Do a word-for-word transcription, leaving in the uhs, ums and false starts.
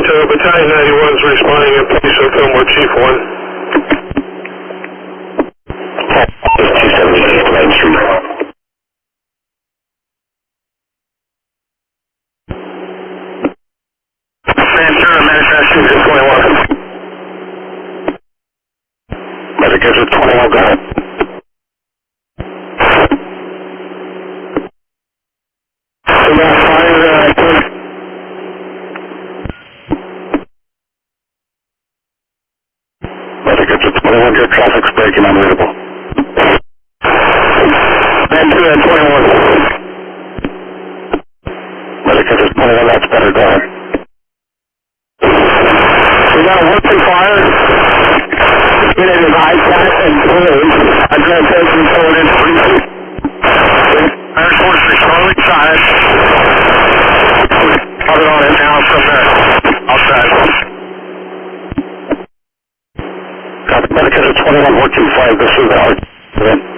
to Battalion ninety-one is responding in place of Fillmore Chief one. two seventy East Main Street. Ventura, manifesting to twenty-one. Medicaid to twenty-one, go ahead. We got fire, uh, Medicaid to twenty-one, your traffic's breaking unreadable. Ventura, twenty-one. Medicaid to twenty-one, that's better, go ahead. We got weapon fire. It is high flat and blue. Address engine forward into three. Air Force responding side. Put it on it now from there. Outside. Got Medicaid to twenty-one, four two five, this is the